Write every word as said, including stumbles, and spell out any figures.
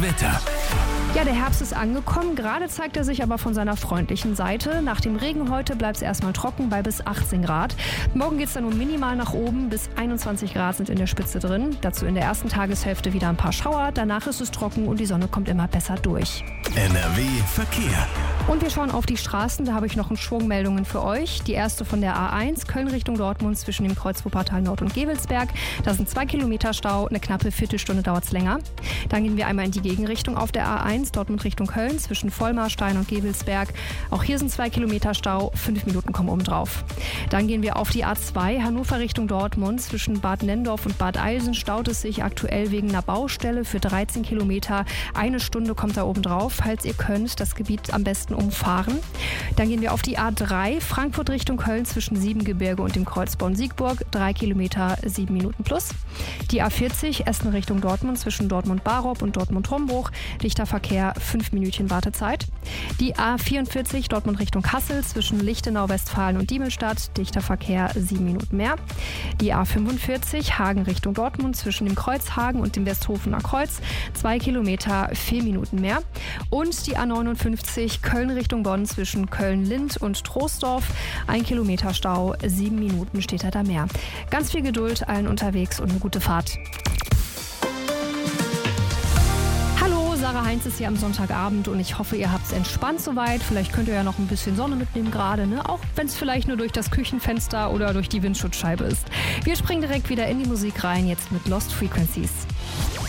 Das Wetter. Ja, der Herbst ist angekommen, gerade zeigt er sich aber von seiner freundlichen Seite. Nach dem Regen heute bleibt es erstmal trocken bei bis achtzehn Grad. Morgen geht es dann nur minimal nach oben, bis einundzwanzig Grad sind in der Spitze drin. Dazu in der ersten Tageshälfte wieder ein paar Schauer, danach ist es trocken und die Sonne kommt immer besser durch. N R W Verkehr. Und wir schauen auf die Straßen, da habe ich noch einen Schwung Meldungen für euch. Die erste von der A eins, Köln Richtung Dortmund zwischen dem Kreuz Wuppertal Nord und Gevelsberg. Da sind zwei Kilometer Stau, eine knappe Viertelstunde dauert es länger. Dann gehen wir einmal in die Gegenrichtung auf der A eins, Dortmund Richtung Köln zwischen Vollmarstein und Gevelsberg. Auch hier sind zwei Kilometer Stau, fünf Minuten kommen oben drauf. Dann gehen wir auf die A zwei, Hannover Richtung Dortmund zwischen Bad Nendorf und Bad Eilsen staut es sich aktuell wegen einer Baustelle für dreizehn Kilometer. Eine Stunde kommt da oben drauf, falls ihr könnt, das Gebiet am besten umfahren. Dann gehen wir auf die A drei, Frankfurt Richtung Köln zwischen Siebengebirge und dem Kreuz Bonn-Siegburg, drei Kilometer, sieben Minuten plus. Die A vierzig, Essen Richtung Dortmund zwischen Dortmund-Barob und Dortmund-Hombruch, dichter Verkehr, fünf Minütchen Wartezeit. Die A vierundvierzig, Dortmund Richtung Kassel zwischen Lichtenau, Westfalen und Diemelstadt, dichter Verkehr, sieben Minuten mehr. Die A fünfundvierzig, Hagen Richtung Dortmund zwischen dem Kreuz Hagen und dem Westhofener Kreuz, zwei Kilometer, vier Minuten mehr. Und die A neunundfünfzig, Köln Richtung Bonn zwischen Köln-Lind und Troisdorf, ein Kilometer Stau, sieben Minuten steht da mehr. Ganz viel Geduld allen unterwegs und eine gute Fahrt. Hallo, Sarah Heinz ist hier am Sonntagabend und ich hoffe, ihr habt es entspannt soweit. Vielleicht könnt ihr ja noch ein bisschen Sonne mitnehmen gerade, ne? Auch wenn es vielleicht nur durch das Küchenfenster oder durch die Windschutzscheibe ist. Wir springen direkt wieder in die Musik rein, jetzt mit Lost Frequencies.